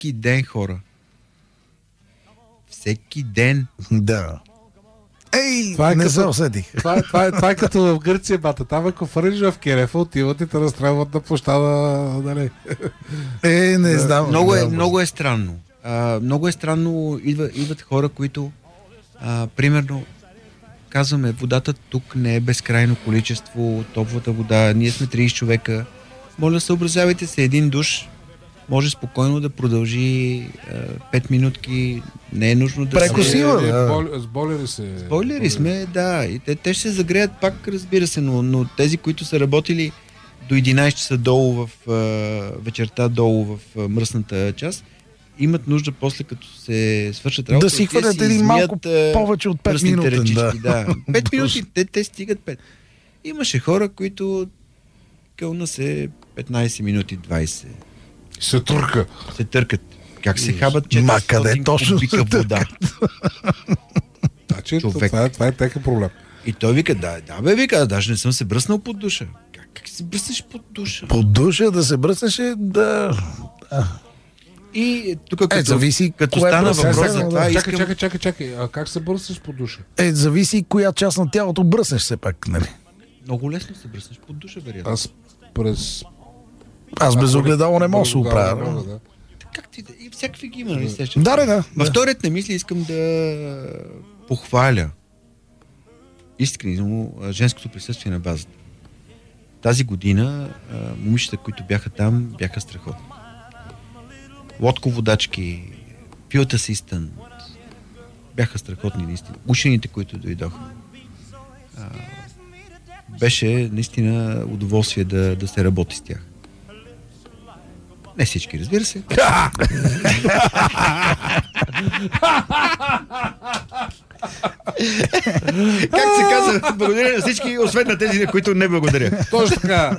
всеки ден хора. Всеки ден. Да. Не се усетих. Това е като в Гърция, бата. Там ако фърлиш в Керефа, отиват и те разстрелват на площада, нали? Не знам. Много е странно. Много е странно. Идват хора, които примерно казваме, водата тук не е безкрайно количество, топлата вода, ние сме 30 човека. Моля, съобразявайте се, един душ може спокойно да продължи 5 минутки, не е нужно да с бойлери се... С бойлери сме, да, и те ще се загреят пак, разбира се, но тези, които са работили до 11 часа долу в вечерта, долу в мръсната част, имат нужда после, като се свършат работа, да си хвърлят един малко повече от 5 минути. Да. 5 минути, те стигат 5. Имаше хора, които кълна се 15 минути, 20. Се търкат. Как се хабат 400 кубика вода? Значи, това е теха проблем. И той вика, вика, даже не съм се бръснал под душа. Как се бръснеш под душа? Под душа да се бръснеш да... И тук като стана въпрос за това... Чакай. А как се бръснеш под душа? Зависи коя част на тялото бръснеш все пак, нали? Много лесно се бръснеш под душа, вероятно. Аз без огледало не мога да се оправя. Как ти да... И всякакви ги има, нали? Да. Във вторият на мисли искам да похваля искрено женското присъствие на базата. Тази година момичета, които бяха там, бяха страхотни. Лодководачки, field assistant, бяха страхотни наистина. Учените, които дойдоха. Беше наистина удоволствие да се работи с тях. Не всички, разбира се. Как се казва, благодаря на всички, освен на тези, на които не благодаря. Точно така.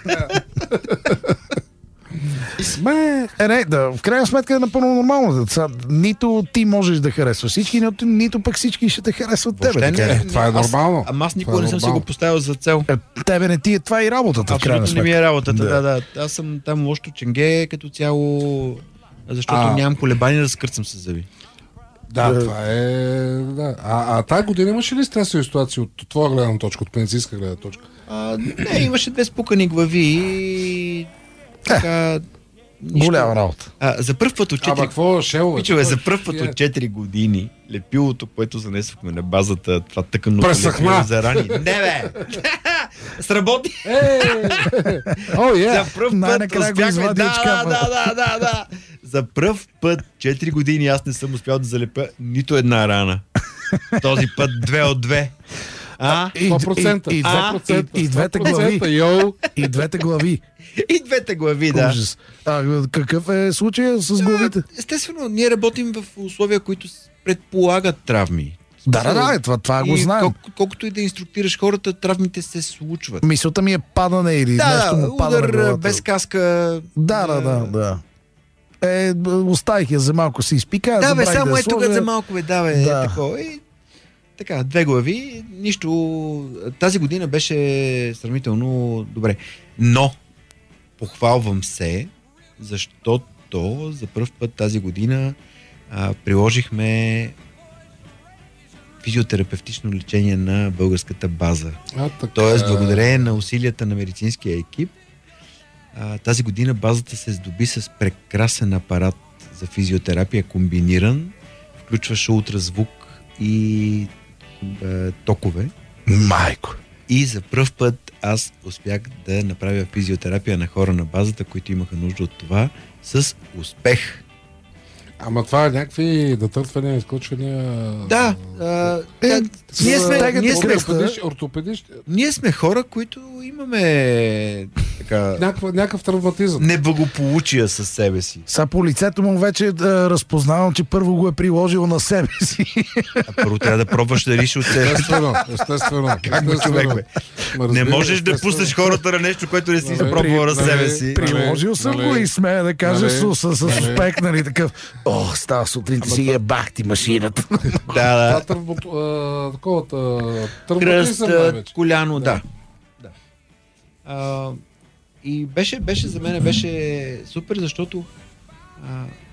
В крайна сметка е напълно нормално. Нито ти можеш да харесваш всички, нито пък всички ще те харесват тебе. Това е нормално. Аз никога не съм си го поставил за цел. Тебе не ти е това и работата. Абсолютно не ми е работата, да. Аз съм там лошото ченге като цяло, защото нямам колебания да скърцам с зъби. Да, това е... Да. Тая година имаше ли стресови ситуации от твоя гледна точка, от медицинска гледна точка? Не, имаше 2 спукани глави и така... Голяма работа. За пръв път от 4 години лепилото, което занесохме на базата, това тъканното лепило за рани. Не, бе! Сработи! За пръв път успяхме. Да. За пръв път 4 години аз не съм успял да залепя нито една рана. Този път 2 от 2. 100%. И двете глави. И двете глави. И двете глави, да. Какъв е случая с главите? Естествено, ние работим в условия, които предполагат травми. Да, това го знаем. Колкото и да инструктираш хората, травмите се случват. Мисълта ми е падане или нещо му пада на главата. Без каска. Да. Оставих я за малко се изпика. Само тук за малко такова. Така, 2 глави, нищо. Тази година беше сравнително добре. Но похвалвам се, защото за пръв път тази година приложихме физиотерапевтично лечение на българската база. Тоест, благодарение на усилията на медицинския екип, тази година базата се здоби с прекрасен апарат за физиотерапия, комбиниран, включваше ултразвук и токове. Майко! И за пръв път аз успях да направя физиотерапия на хора на базата, които имаха нужда от това, с успех. Ама това е някакви натъртвания, изкочвания... Да. Ние сме хора, които имаме някакъв травматизъм. Неблагополучия със себе си. По лицето му вече разпознавам, че първо го е приложил на себе си. Първо трябва да пробваш да реши от себе си. Естествено. Как го човек, бе? Не можеш да пуснеш хората на нещо, което не си изпробвал на себе си. Приложил съм го и смея да кажа с успех, нали, такъв. Става сутринта си е бахти машината. Да. Кръст, коляно, да. И беше за мен беше супер, защото